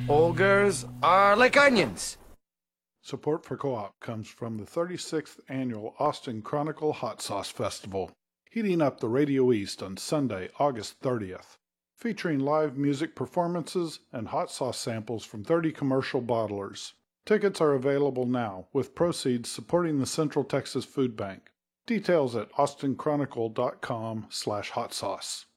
Ogres are like onions. Support for Co-op comes from the 36th Annual Austin Chronicle Hot Sauce Festival, heating up the Radio East on Sunday, August 30th, featuring live music performances and hot sauce samples from 30 commercial bottlers. Tickets are available now, with proceeds supporting the Central Texas Food Bank. Details at austinchronicle.com/hotsauce.